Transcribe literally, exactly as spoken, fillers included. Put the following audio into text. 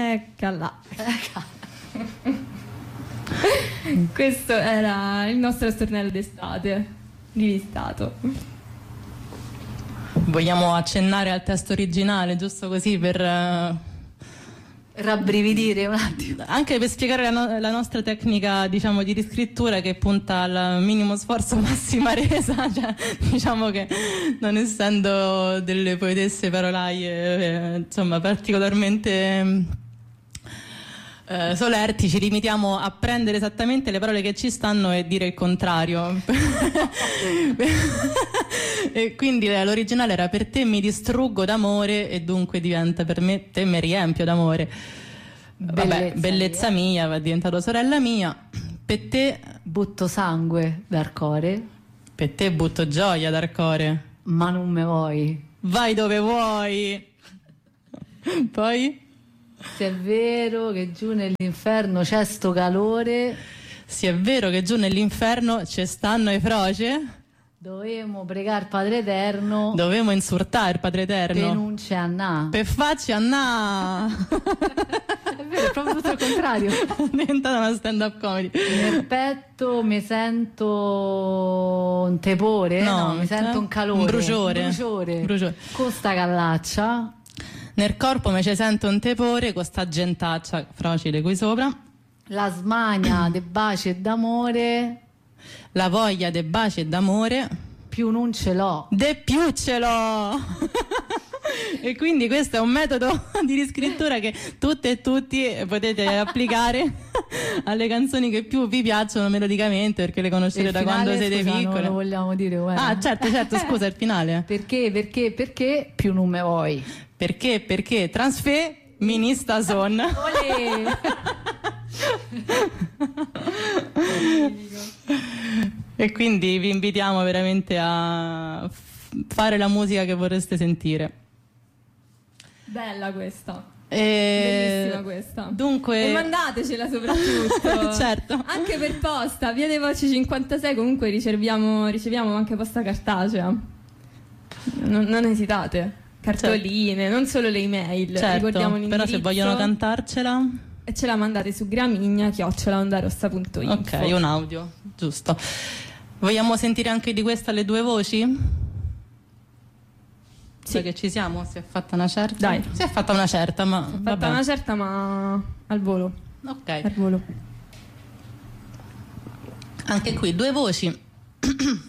Eccola. Questo era il nostro stornello d'estate, rivistato. Vogliamo accennare al testo originale, giusto così per uh, rabbrividire un attimo, anche per spiegare la, no- la nostra tecnica, diciamo, di riscrittura, che punta al minimo sforzo, massima resa. Cioè, diciamo che non essendo delle poetesse parolaie eh, insomma particolarmente eh, solerti, ci limitiamo a prendere esattamente le parole che ci stanno e dire il contrario. E quindi l'originale era: per te mi distruggo d'amore e dunque diventa per me te mi riempio d'amore. Bellezza, Vabbè, bellezza mia. mia va diventato sorella mia. Per te butto sangue dal core, per te butto gioia dal core, ma non me vuoi, vai dove vuoi. Poi se è vero che giù nell'inferno c'è sto calore, se è vero che giù nell'inferno ci stanno i froce, dovevamo pregare il Padre Eterno, dovevamo insultare il Padre Eterno per non c'è annà, per farci annà. È vero, è proprio tutto il contrario. È diventata una stand up comedy. Nel petto mi sento un tepore, no, no mi sento eh? un calore, un bruciore, un bruciore. bruciore. Con sta callaccia nel corpo mi ci sento un tepore, con sta gentaccia frocile qui sopra, la smania de baci e d'amore, la voglia de baci e d'amore, più non ce l'ho, de più ce l'ho. E quindi questo è un metodo di riscrittura che tutte e tutti potete applicare alle canzoni che più vi piacciono melodicamente, perché le conoscete da quando siete scusa, piccole. Non lo vogliamo dire, guarda. Ah, certo, certo, scusa, il finale. Perché, perché, perché più non me vuoi? Perché, perché transfe minista son. Olè! E quindi vi invitiamo veramente a fare la musica che vorreste sentire. Bella questa. E... Bellissima questa. Dunque... E mandatecela soprattutto. Certo. Anche per posta, via dei Voci cinquantasei, comunque riceviamo, riceviamo anche posta cartacea. Non, non esitate. Cartoline, certo. Non solo le email. Certo, ricordiamo l'indirizzo. però se vogliono cantarcela... E ce la mandate su gramigna chiocciola ondarossa punto info. Ok, un audio, giusto. Vogliamo sentire anche di questa le due voci? Sì. Che ci siamo? Si è fatta una certa? Dai. Si è fatta una certa, ma... Si è fatta vabbè. una certa, ma al volo. Ok. Al volo. Anche qui due voci.